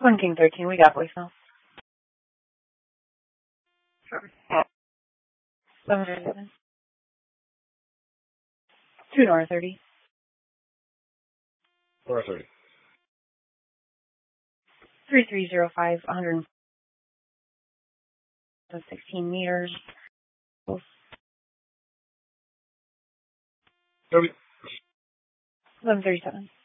One King 13, we got voicemail. Sure. 737. 2 North 30. 430. 3305, 116 meters. 30. 1137.